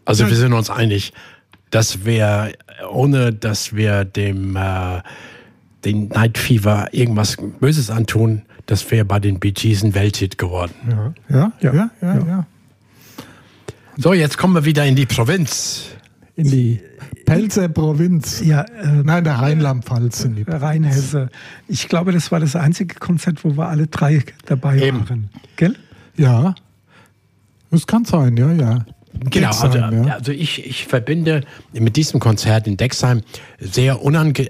Also wir sind uns einig, dass wir, ohne dass wir dem den Night Fever irgendwas Böses antun, das wäre bei den Bee Gees ein Welthit geworden. Ja. So, jetzt kommen wir wieder in die Provinz. In die Pelzer Provinz. Ja, Nein, der Rheinland-Pfalz sind die. Rheinhesse. Ich glaube, das war das einzige Konzert, wo wir alle drei dabei waren. Gell? Ja. Das kann sein, ja. Genau, Dexheim, also ich verbinde mit diesem Konzert in Dexheim sehr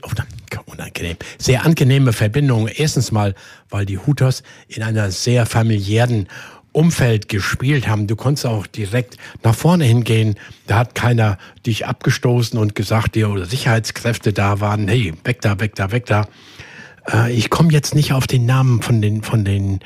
sehr angenehme Verbindungen. Erstens mal, weil die Hooters in einer sehr familiären Umfeld gespielt haben. Du konntest auch direkt nach vorne hingehen. Da hat keiner dich abgestoßen und gesagt, oder Sicherheitskräfte da waren, hey, weg da. Ich komme jetzt nicht auf den Namen von den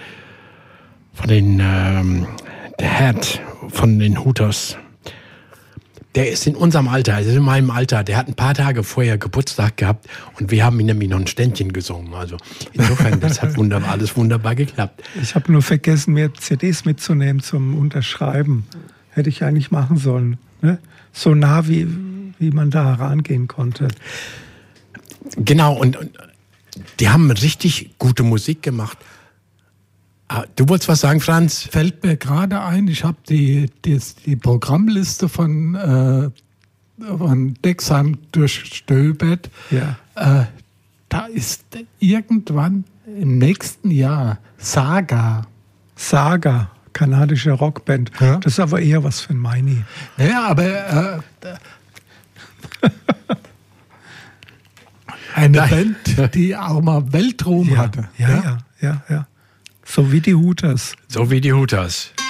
Hooters. Der ist in unserem Alter, also in meinem Alter. Der hat ein paar Tage vorher Geburtstag gehabt und wir haben ihm nämlich noch ein Ständchen gesungen. Also insofern, das hat alles wunderbar geklappt. Ich habe nur vergessen, mir CDs mitzunehmen zum Unterschreiben. Hätte ich eigentlich machen sollen. Ne? So nah, wie man da herangehen konnte. Genau, und die haben richtig gute Musik gemacht. Du wolltest was sagen, Franz? Fällt mir gerade ein, ich habe die Programmliste von Dexheim durchstöbert. Ja. Da ist irgendwann im nächsten Jahr Saga, kanadische Rockband. Ja. Das ist aber eher was für ein Meini. Ja, aber eine Band, die auch mal Weltruhm hatte. Ja. So wie die Hooters. So wie die Hooters.